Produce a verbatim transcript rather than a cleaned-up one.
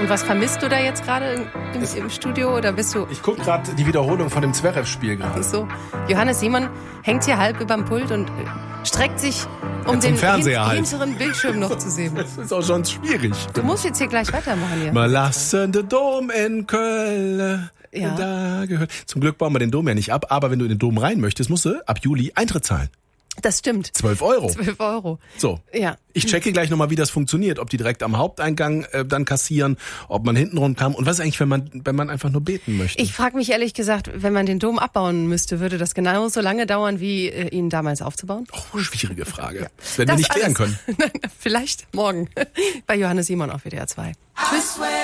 Und was vermisst du da jetzt gerade im, im Studio oder bist du... Ich gucke gerade die Wiederholung von dem Zverev-Spiel gerade. So. Johannes Simon hängt hier halb überm Pult und streckt sich, um den Fernseher hin, halt. hinteren Bildschirm noch zu sehen. Das ist auch schon schwierig. Du musst jetzt hier gleich weitermachen hier. Mal lassen den Dom in Köln. Ja. Da gehört. Zum Glück bauen wir den Dom ja nicht ab, aber wenn du in den Dom rein möchtest, musst du ab Juli Eintritt zahlen. Das stimmt. zwölf Euro. zwölf Euro. So. Ja. Ich checke gleich nochmal, wie das funktioniert. Ob die direkt am Haupteingang äh, dann kassieren, ob man hinten rund kam. Und was ist eigentlich, wenn man, wenn man einfach nur beten möchte? Ich frage mich ehrlich gesagt, wenn man den Dom abbauen müsste, würde das genauso lange dauern, wie äh, ihn damals aufzubauen? Oh, schwierige Frage. Ja. Das werden Das wir nicht klären alles. können. Vielleicht morgen bei Johannes Simon auf W D R zwei. I swear